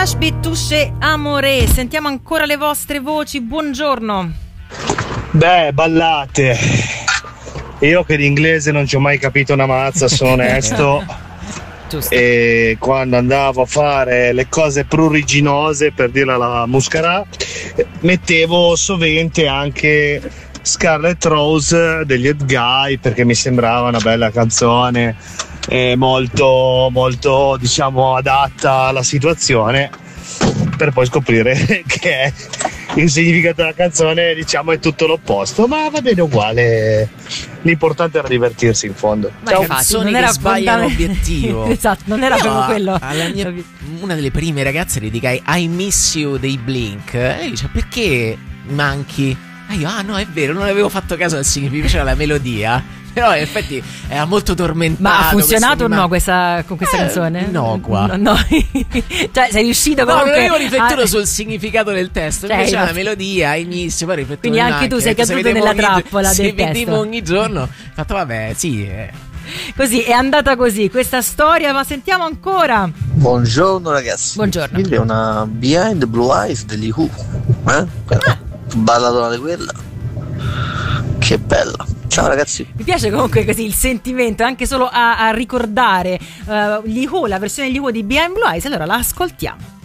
Ashby Touché Amore. Sentiamo ancora le vostre voci. Buongiorno. Beh, ballate. Io che di inglese non ci ho mai capito una mazza, sono onesto. Giusto. E quando andavo a fare le cose pruriginose, per dirla alla Muscarà, mettevo sovente anche Scarlet Rose degli Ed Guy, perché mi sembrava una bella canzone, molto molto, diciamo, adatta alla situazione, per poi scoprire che il significato della canzone, diciamo, è tutto l'opposto, ma va bene uguale, l'importante era divertirsi in fondo. Ma Ciao, infatti, canzoni non che era sbagliano obiettivo. Esatto, non era proprio quello. Una delle prime ragazze dedicai I Miss You dei Blink, e lei dice: perché manchi? E io, no, è vero, non avevo fatto caso al significato, mi piaceva la melodia, però in effetti era molto tormentato. Ma ha funzionato o no con questa canzone? No, qua. No. Cioè, sei riuscito comunque. Non avevo riflettuto sul significato del testo, mi Cioè, piaceva la melodia, inizio, poi riflettevo. Quindi anche tu sei caduto nella trappola del testo. Se vedevo ogni giorno, ho fatto vabbè, sì. Così è andata così questa storia, ma sentiamo ancora. Buongiorno ragazzi. Buongiorno. Quindi è una Behind the Blue Eyes degli Who. Balladona di quella. Che bella. Ciao ragazzi. Mi piace comunque così il sentimento, anche solo a ricordare gli Who, la versione degli Who di Behind Blue Eyes. Allora la ascoltiamo.